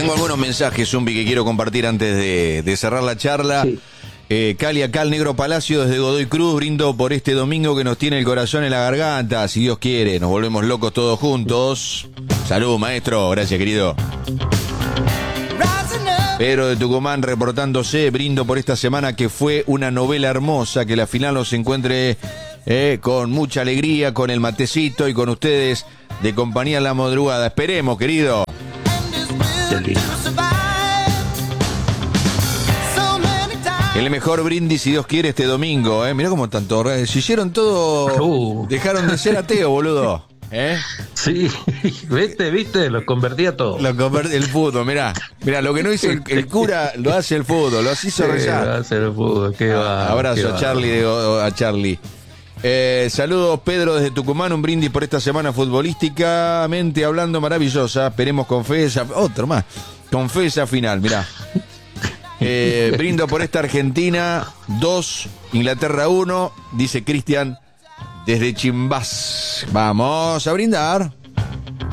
Tengo algunos mensajes, Zumbi, que quiero compartir antes de cerrar la charla. Sí. Cali, acá el Negro Palacio desde Godoy Cruz, brindo por este domingo que nos tiene el corazón en la garganta, si Dios quiere, nos volvemos locos todos juntos. Salud, maestro, gracias, querido. Pedro de Tucumán reportándose, brindo por esta semana que fue una novela hermosa, que la final nos encuentre con mucha alegría, con el matecito y con ustedes de compañía en la madrugada. Esperemos, querido. Qué lindo. El mejor brindis, si Dios quiere, este domingo, Mirá cómo tanto. Se hicieron todo. Dejaron de ser ateo, boludo. Sí, viste, lo convertía todo. El fútbol, mirá, lo que no hizo el cura, lo hace el fútbol, lo hizo rezar. Lo hace el fútbol, qué va. Abrazo qué a Charlie, a Charlie. Saludos, Pedro, desde Tucumán, un brindis por esta semana futbolísticamente hablando maravillosa. Esperemos con fe otro más, con fe esa final, mirá. Brindo por esta Argentina 2, Inglaterra 1, dice Cristian desde Chimbás. Vamos a brindar.